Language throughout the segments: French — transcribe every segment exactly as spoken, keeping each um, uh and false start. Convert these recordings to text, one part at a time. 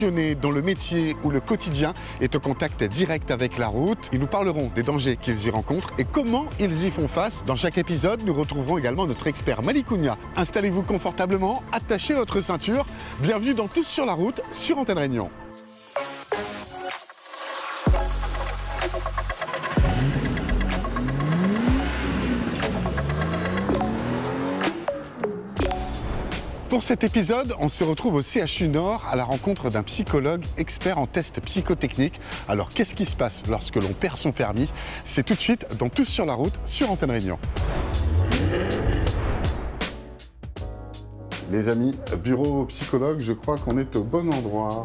Dans le métier où le quotidien est au contact direct avec la route. Ils nous parleront des dangers qu'ils y rencontrent et comment ils y font face. Dans chaque épisode, nous retrouverons également notre expert Malik Ounia. Installez-vous confortablement, attachez votre ceinture. Bienvenue dans Tous sur la route sur Antenne Réunion. Pour cet épisode, on se retrouve au C H U Nord à la rencontre d'un psychologue expert en tests psychotechniques. Alors qu'est-ce qui se passe lorsque l'on perd son permis? C'est tout de suite dans Tous sur la route sur Antenne Réunion. Les amis, bureau psychologue, je crois qu'on est au bon endroit.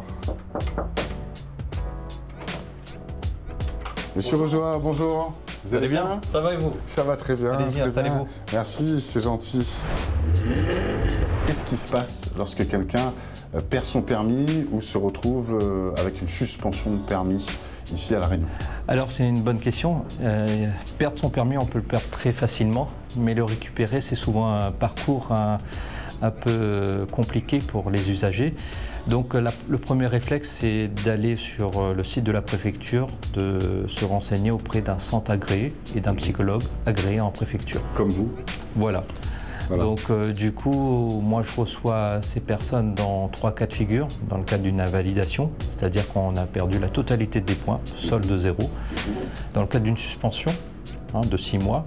Monsieur Rojoa, bonjour. Vous allez bien, bien? Ça va et vous? Ça va très bien. Allez-y, installez-vous. Merci, c'est gentil. Qu'est-ce qui se passe lorsque quelqu'un perd son permis ou se retrouve avec une suspension de permis ici à La Réunion? Alors c'est une bonne question. Euh, perdre son permis, on peut le perdre très facilement, mais le récupérer, c'est souvent un parcours un, un peu compliqué pour les usagers. Donc la, le premier réflexe, c'est d'aller sur le site de la préfecture, de se renseigner auprès d'un centre agréé et d'un psychologue agréé en préfecture. Comme vous? Voilà. Voilà. Donc euh, du coup, moi je reçois ces personnes dans trois cas de figure, dans le cadre d'une invalidation, c'est-à-dire qu'on a perdu la totalité des points, solde zéro, dans le cadre d'une suspension hein, de six mois,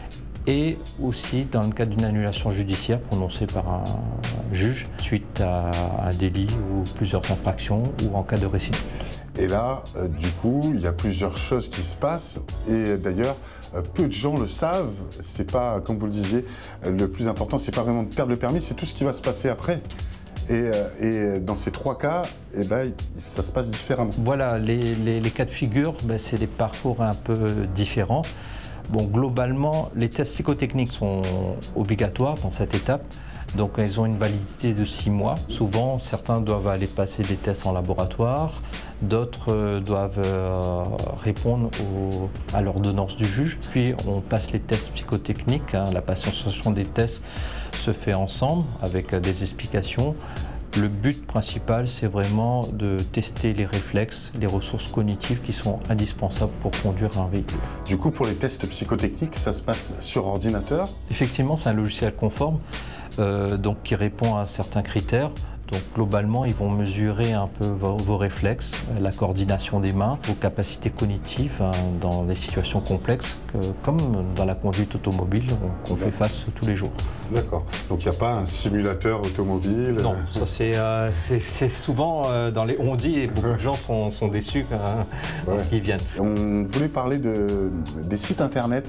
et aussi dans le cadre d'une annulation judiciaire prononcée par un juge suite à un délit ou plusieurs infractions ou en cas de récidive. Et là, euh, du coup, il y a plusieurs choses qui se passent. Et d'ailleurs, euh, peu de gens le savent. C'est pas, comme vous le disiez, euh, le plus important, c'est pas vraiment de perdre le permis, c'est tout ce qui va se passer après. Et, euh, et dans ces trois cas, eh ben, ça se passe différemment. Voilà, les, les, les cas de figure, ben, c'est des parcours un peu différents. Bon, globalement, les tests psychotechniques sont obligatoires dans cette étape. Donc ils ont une validité de six mois. Souvent, certains doivent aller passer des tests en laboratoire, d'autres euh, doivent euh, répondre au, à l'ordonnance du juge. Puis on passe les tests psychotechniques. Hein. La passation des tests se fait ensemble avec euh, des explications. Le but principal, c'est vraiment de tester les réflexes, les ressources cognitives qui sont indispensables pour conduire un véhicule. Du coup, pour les tests psychotechniques, ça se passe sur ordinateur? Effectivement, c'est un logiciel conforme. Euh, donc qui répond à certains critères. Donc globalement, ils vont mesurer un peu vos, vos réflexes, la coordination des mains, vos capacités cognitives hein, dans des situations complexes, que, comme dans la conduite automobile qu'on fait face tous les jours. D'accord. Donc il n'y a pas un simulateur automobile? Non, ça c'est euh, souvent euh, dans les on-dit et beaucoup de gens sont, sont déçus hein, ouais. lorsqu'ils viennent. On voulait parler de, des sites internet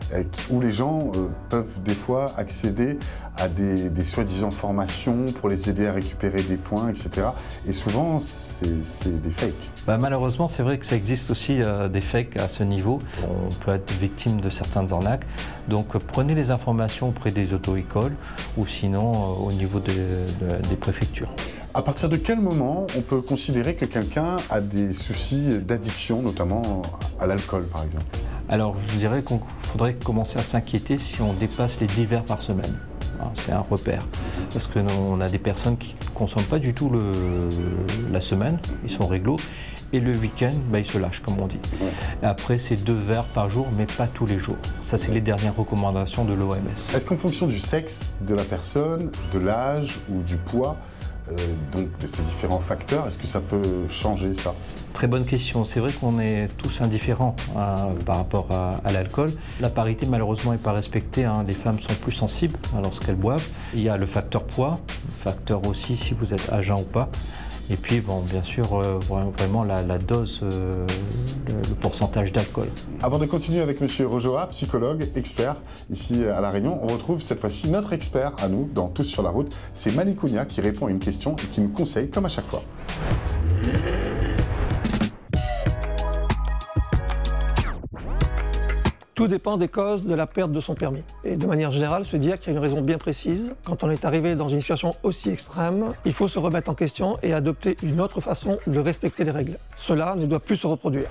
où les gens euh, peuvent des fois accéder à des, des soi-disant formations pour les aider à récupérer des points, et cetera. Et souvent, c'est des fakes. Bah, malheureusement, c'est vrai que ça existe aussi euh, des fakes à ce niveau. On peut être victime de certaines arnaques. Donc euh, prenez les informations auprès des auto-écoles ou sinon euh, au niveau de, de, des préfectures. À partir de quel moment on peut considérer que quelqu'un a des soucis d'addiction, notamment à l'alcool par exemple? Alors je dirais qu'il faudrait commencer à s'inquiéter si on dépasse les dix verres par semaine. C'est un repère. Parce qu'on a des personnes qui ne consomment pas du tout le, la semaine, ils sont réglo, et le week-end, bah, ils se lâchent comme on dit. Ouais. Après, c'est deux verres par jour, mais pas tous les jours. Ça, c'est les dernières recommandations de l'O M S. Est-ce qu'en fonction du sexe de la personne, de l'âge ou du poids, Euh, donc de ces différents facteurs, est-ce que ça peut changer ça? Très bonne question. C'est vrai qu'on est tous indifférents hein, par rapport à, à l'alcool. La parité malheureusement n'est pas respectée. Hein. Les femmes sont plus sensibles hein, lorsqu'elles boivent. Il y a le facteur poids, le facteur aussi si vous êtes à jeun ou pas. Et puis, bon, bien sûr, euh, vraiment la, la dose, euh, le, le pourcentage d'alcool. Avant de continuer avec Monsieur Rojoa, psychologue, expert, ici à La Réunion, on retrouve cette fois-ci notre expert à nous, dans Tous sur la route. C'est Malik Ounia qui répond à une question et qui nous conseille, comme à chaque fois. Tout dépend des causes de la perte de son permis. Et de manière générale, se dire qu'il y a une raison bien précise. Quand on est arrivé dans une situation aussi extrême, il faut se remettre en question et adopter une autre façon de respecter les règles. Cela ne doit plus se reproduire.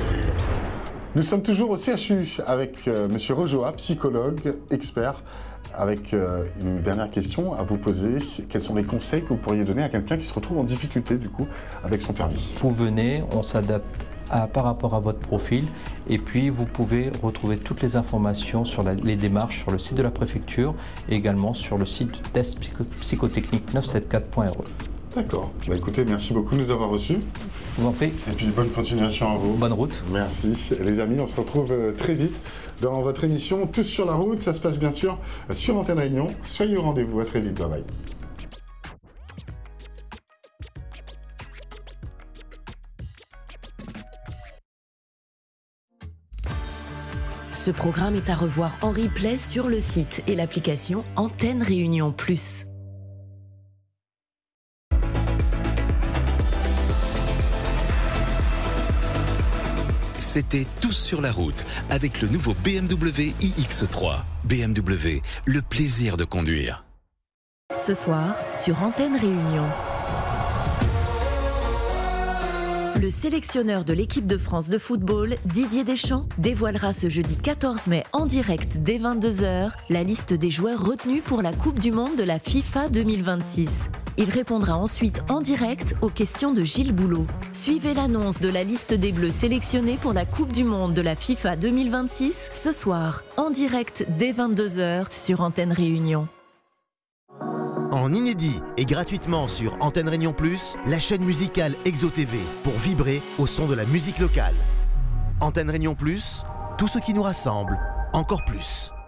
Nous sommes toujours au C H U avec euh, Monsieur Rojoa, psychologue, expert. avec euh, une dernière question à vous poser. Quels sont les conseils que vous pourriez donner à quelqu'un qui se retrouve en difficulté du coup avec son permis? Vous venez, on s'adapte à, par rapport à votre profil et puis vous pouvez retrouver toutes les informations sur la, les démarches sur le site de la préfecture et également sur le site test psychotechnique neuf cent soixante-quatorze point R E. D'accord. Bah écoutez, merci beaucoup de nous avoir reçus. Je vous en prie. Et puis bonne continuation à vous. Bonne route. Merci. Les amis, on se retrouve très vite dans votre émission Tous sur la route. Ça se passe bien sûr sur Antenne Réunion. Soyez au rendez-vous. À très vite. Bye bye. Ce programme est à revoir en replay sur le site et l'application Antenne Réunion Plus. C'était Tous sur la route avec le nouveau B M W i X trois. B M W, le plaisir de conduire. Ce soir, sur Antenne Réunion. Le sélectionneur de l'équipe de France de football, Didier Deschamps, dévoilera ce jeudi quatorze mai en direct dès vingt-deux heures la liste des joueurs retenus pour la Coupe du Monde de la FIFA deux mille vingt-six. Il répondra ensuite en direct aux questions de Gilles Boulot. Suivez l'annonce de la liste des Bleus sélectionnés pour la Coupe du Monde de la FIFA deux mille vingt-six ce soir, en direct dès vingt-deux heures sur Antenne Réunion. En inédit et gratuitement sur Antenne Réunion Plus, la chaîne musicale Exo T V pour vibrer au son de la musique locale. Antenne Réunion Plus, tout ce qui nous rassemble, encore plus.